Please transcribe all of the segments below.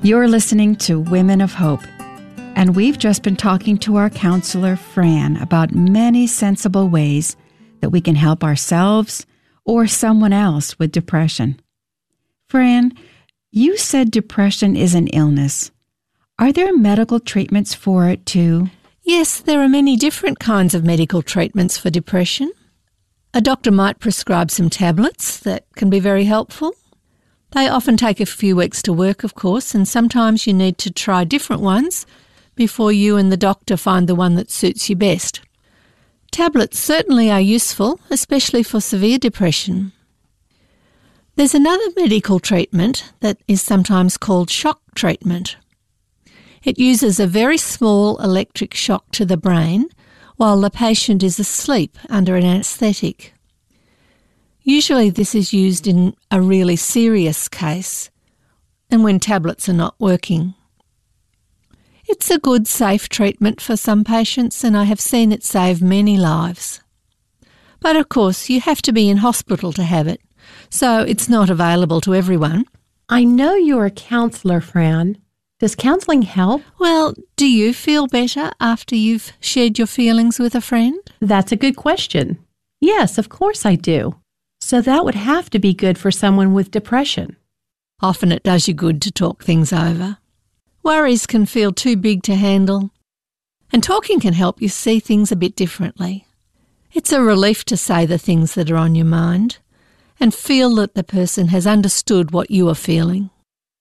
You're listening to Women of Hope, and we've just been talking to our counselor, Fran, about many sensible ways that we can help ourselves or someone else with depression. Fran, you said depression is an illness. Are there medical treatments for it too? Yes, there are many different kinds of medical treatments for depression. A doctor might prescribe some tablets that can be very helpful. They often take a few weeks to work, of course, and sometimes you need to try different ones before you and the doctor find the one that suits you best. Tablets certainly are useful, especially for severe depression. There's another medical treatment that is sometimes called shock treatment. It uses a very small electric shock to the brain while the patient is asleep under an anaesthetic. Usually this is used in a really serious case and when tablets are not working. It's a good, safe treatment for some patients, and I have seen it save many lives. But of course, you have to be in hospital to have it, so it's not available to everyone. I know you're a counselor, Fran. Does counselling help? Well, do you feel better after you've shared your feelings with a friend? That's a good question. Yes, of course I do. So that would have to be good for someone with depression. Often it does you good to talk things over. Worries can feel too big to handle, and talking can help you see things a bit differently. It's a relief to say the things that are on your mind and feel that the person has understood what you are feeling.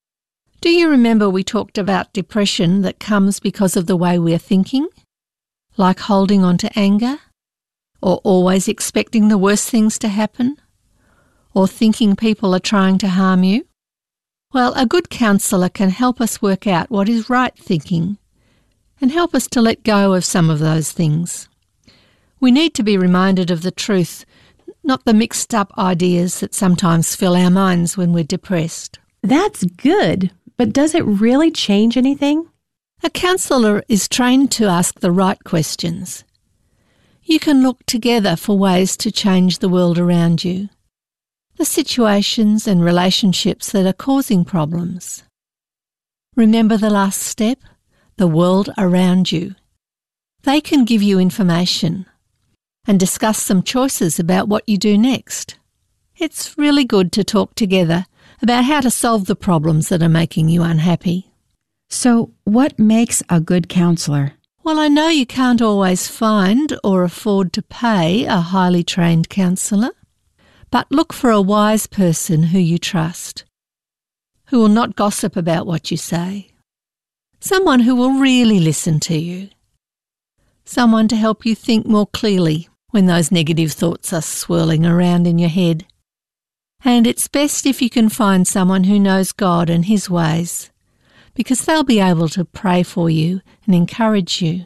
Do you remember we talked about depression that comes because of the way we are thinking? Like holding on to anger, or always expecting the worst things to happen, or thinking people are trying to harm you? Well, a good counsellor can help us work out what is right thinking and help us to let go of some of those things. We need to be reminded of the truth, not the mixed up ideas that sometimes fill our minds when we're depressed. That's good, but does it really change anything? A counsellor is trained to ask the right questions. You can look together for ways to change the world around you, the situations and relationships that are causing problems. Remember the last step, the world around you. They can give you information and discuss some choices about what you do next. It's really good to talk together about how to solve the problems that are making you unhappy. So, what makes a good counselor? Well, I know you can't always find or afford to pay a highly trained counsellor, but look for a wise person who you trust, who will not gossip about what you say, someone who will really listen to you, someone to help you think more clearly when those negative thoughts are swirling around in your head. And it's best if you can find someone who knows God and His ways, because they'll be able to pray for you and encourage you.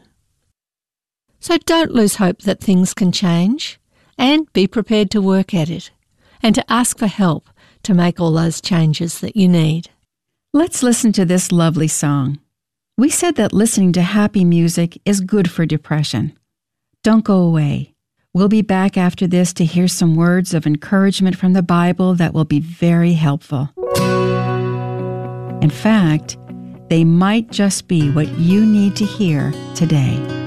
So don't lose hope that things can change, and be prepared to work at it and to ask for help to make all those changes that you need. Let's listen to this lovely song. We said that listening to happy music is good for depression. Don't go away. We'll be back after this to hear some words of encouragement from the Bible that will be very helpful. In fact, they might just be what you need to hear today.